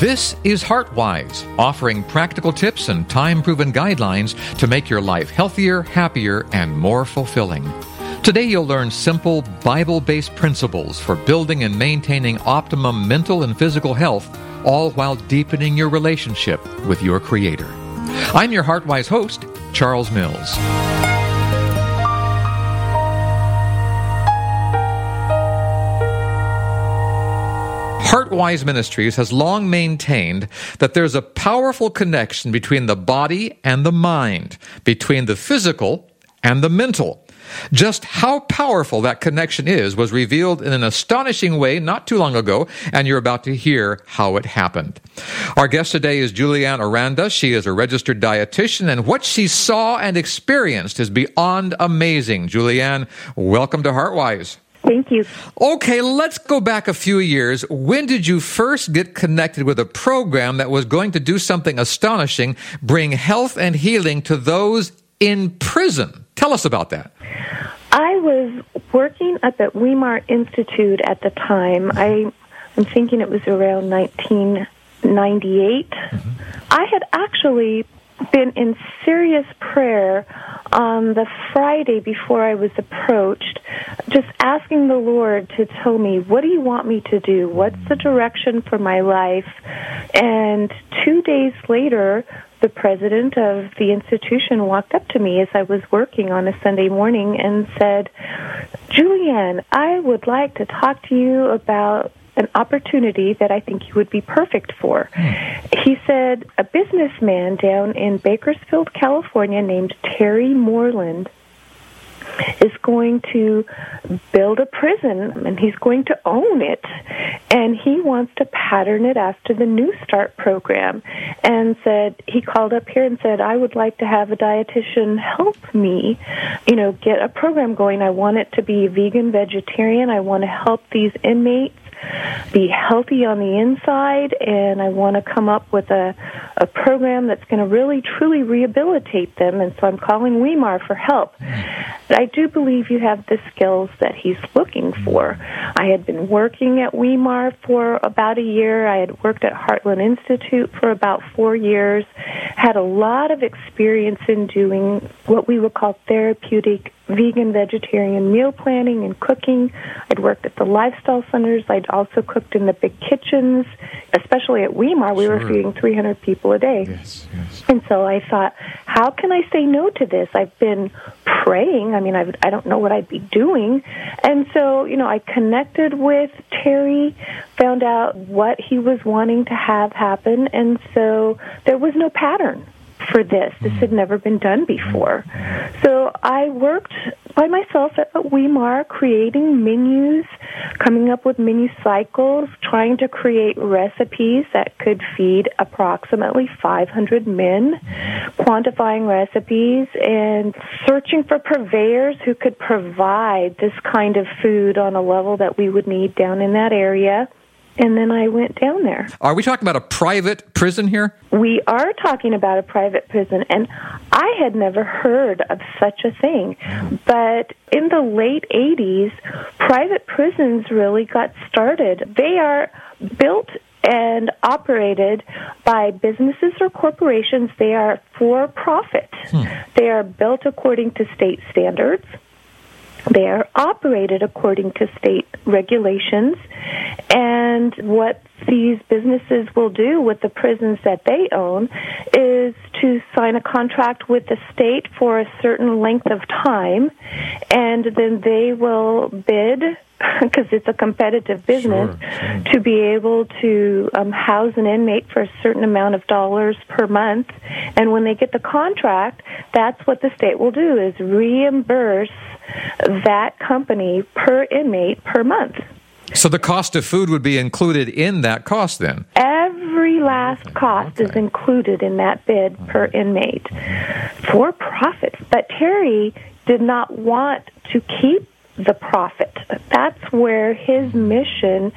This is HeartWise, offering practical tips and time-proven guidelines to make your life healthier, happier, and more fulfilling. Today you'll learn simple, Bible-based principles for building and maintaining optimum mental and physical health, all while deepening your relationship with your Creator. I'm your HeartWise host, Charles Mills. HeartWise Ministries has long maintained that there's a powerful connection between the body and the mind, between the physical and the mental. Just how powerful that connection is was revealed in an astonishing way not too long ago, and you're about to hear how it happened. Our guest today is Julianne Aranda. She is a registered dietitian, and what she saw and experienced is beyond amazing. Julianne, welcome to HeartWise. Thank you. Okay, let's go back a few years. When did you first get connected with a program that was going to do something astonishing, bring health and healing to those in prison? Tell us about that. I was working up at Weimar Institute at the time. I'm thinking it was around 1998. Mm-hmm. I had actually been in serious prayer on the Friday before I was approached, just asking the Lord to tell me, what do you want me to do? What's the direction for my life? And 2 days later, the president of the institution walked up to me as I was working on a Sunday morning and said, Julianne, I would like to talk to you about an opportunity that I think you would be perfect for. He said, a businessman down in Bakersfield, California named Terry Moreland is going to build a prison, and he's going to own it, and he wants to pattern it after the New Start program. And said, he called up here and said, I would like to have a dietitian help me, get a program going. I want it to be vegan, vegetarian. I want to help these inmates be healthy on the inside, and I want to come up with a program that's going to really, truly rehabilitate them, and so I'm calling Weimar for help. But I do believe you have the skills that he's looking for. I had been working at Weimar for about a year. I had worked at Heartland Institute for about 4 years, had a lot of experience in doing what we would call therapeutic vegan, vegetarian meal planning and cooking. I'd worked at the lifestyle centers. I'd also cooked in the big kitchens, especially at Weimar. We were feeding 300 people a day. Yes. And so I thought, how can I say no to this? I've been praying. I don't know what I'd be doing. And so, I connected with Terry, found out what he was wanting to have happen, and so there was no pattern for this. This had never been done before. So I worked by myself at Weimar, creating menus, coming up with menu cycles, trying to create recipes that could feed approximately 500 men, quantifying recipes, and searching for purveyors who could provide this kind of food on a level that we would need down in that area. And then I went down there. Are we talking about a private prison here? We are talking about a private prison, and I had never heard of such a thing. But in the late 80s, private prisons really got started. They are built and operated by businesses or corporations. They are for profit. They are built according to state standards. They are operated according to state regulations, and what these businesses will do with the prisons that they own is to sign a contract with the state for a certain length of time, and then they will bid, because it's a competitive business, to be able to house an inmate for a certain amount of dollars per month. And when they get the contract, that's what the state will do, is reimburse that company per inmate per month. So the cost of food would be included in that cost then? Every last cost is included in that bid per inmate for profit. But Terry did not want to keep the profit. That's where his mission